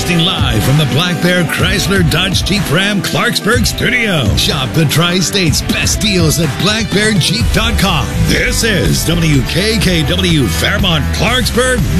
Broadcasting live from the Black Bear Chrysler Dodge Jeep Ram Clarksburg studio. Shop the Tri-State's best deals at blackbearjeep.com. This is WKKW Fairmont Clarksburg.